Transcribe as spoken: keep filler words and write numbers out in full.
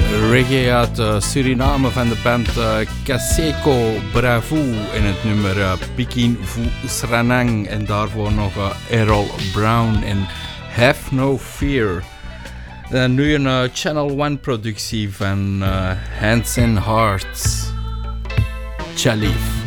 reggae uit uh, Suriname van de band uh, Kaseko Bravo in het nummer uh, Pikin Fu Sranang en daarvoor nog uh, Errol Brown en Have No Fear. Uh, nu een uh, Channel One productie van uh, Hands and Hearts. Chalif.